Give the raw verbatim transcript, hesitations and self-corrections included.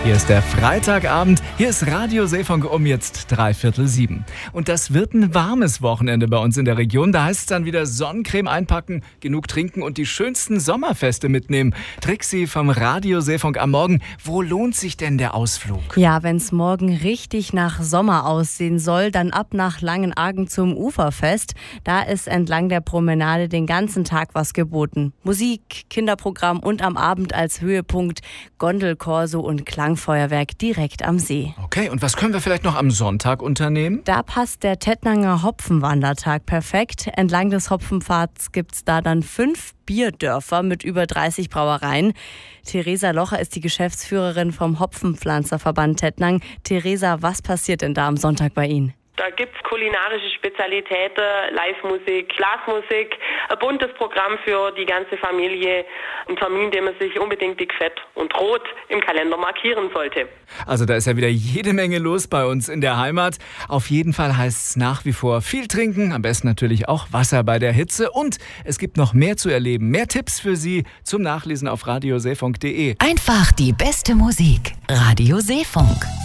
Hier ist der Freitagabend, hier ist Radio Seefunk um jetzt dreiviertel sieben. Und das wird ein warmes Wochenende bei uns in der Region. Da heißt es dann wieder Sonnencreme einpacken, genug trinken und die schönsten Sommerfeste mitnehmen. Trixi vom Radio Seefunk am Morgen, wo lohnt sich denn der Ausflug? Ja, wenn es morgen richtig nach Sommer aussehen soll, dann ab nach Langenargen zum Uferfest. Da ist entlang der Promenade den ganzen Tag was geboten. Musik, Kinderprogramm und am Abend als Höhepunkt Gondelkorso und Klangfeuerwerk direkt am See. Okay, und was können wir vielleicht noch am Sonntag unternehmen? Da passt der Tettnanger Hopfenwandertag perfekt. Entlang des Hopfenpfads gibt es da dann fünf Bierdörfer mit über dreißig Brauereien. Theresa Locher ist die Geschäftsführerin vom Hopfenpflanzerverband Tettnang. Theresa, was passiert denn da am Sonntag bei Ihnen? Da gibt es kulinarische Spezialitäten, Live-Musik, Glasmusik, ein buntes Programm für die ganze Familie. Ein Termin, den man sich unbedingt dick, fett und rot im Kalender markieren sollte. Also da ist ja wieder jede Menge los bei uns in der Heimat. Auf jeden Fall heißt es nach wie vor viel trinken, am besten natürlich auch Wasser bei der Hitze. Und es gibt noch mehr zu erleben, mehr Tipps für Sie zum Nachlesen auf radio seefunk punkt de. Einfach die beste Musik. Radio Seefunk.